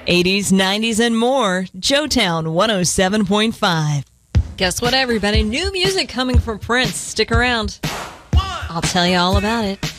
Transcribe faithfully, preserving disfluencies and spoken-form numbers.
eighties, nineties, and more. Joetown one oh seven point five. Guess what, everybody? New music coming from Prince. Stick around. I'll tell you all about it.